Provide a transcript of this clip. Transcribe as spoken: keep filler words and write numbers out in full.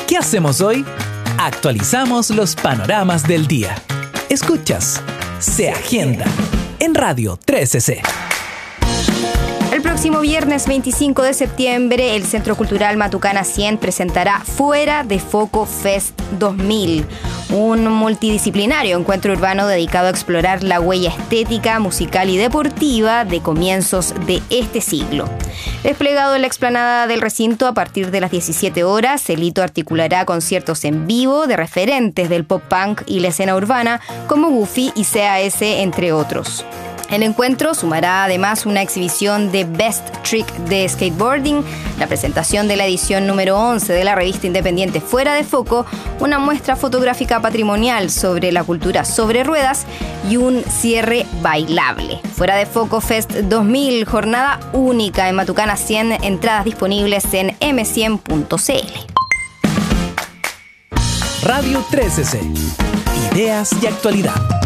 ¿Qué hacemos hoy? Actualizamos los panoramas del día. Escuchas Se Agenda en Radio trece C. El próximo viernes veinticinco de septiembre, el Centro Cultural Matucana cien presentará Fuera de Foco Fest dos mil, un multidisciplinario encuentro urbano dedicado a explorar la huella estética, musical y deportiva de comienzos de este siglo. Desplegado en la explanada del recinto a partir de las diecisiete horas, el hito articulará conciertos en vivo de referentes del pop punk y la escena urbana como Goofy y C A S, entre otros. El encuentro sumará además una exhibición de Best Trick de Skateboarding, la presentación de la edición número once de la revista independiente Fuera de Foco, una muestra fotográfica patrimonial sobre la cultura sobre ruedas y un cierre bailable. Fuera de Foco Fest dos mil, jornada única en Matucana cien, entradas disponibles en eme cien punto ce ele. Radio trece C. Ideas y actualidad.